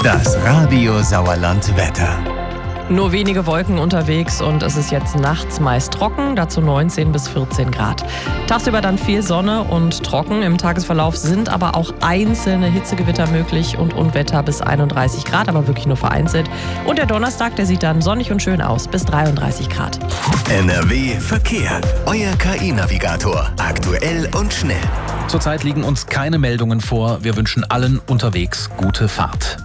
Das Radio Sauerland Wetter. Nur wenige Wolken unterwegs und es ist jetzt nachts meist trocken, dazu 19 bis 14 Grad. Tagsüber dann viel Sonne und trocken. Im Tagesverlauf sind aber auch einzelne Hitzegewitter möglich und Unwetter bis 31 Grad, aber wirklich nur vereinzelt. Und der Donnerstag, der sieht dann sonnig und schön aus, bis 33 Grad. NRW Verkehr. Euer KI-Navigator. Aktuell und schnell. Zurzeit liegen uns keine Meldungen vor. Wir wünschen allen unterwegs gute Fahrt.